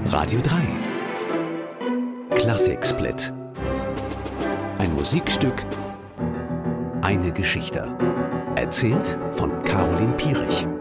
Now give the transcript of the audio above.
Radio 3 Klassiksplit. Ein Musikstück, eine Geschichte. Erzählt von Caroline Pierich.